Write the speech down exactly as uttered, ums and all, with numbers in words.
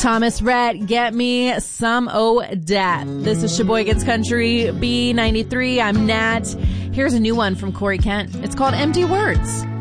Thomas Rhett, Get Me Some Odette. This is Sheboygan's Country B ninety-three. I'm Nat. Here's a new one from Corey Kent. It's called Empty Words.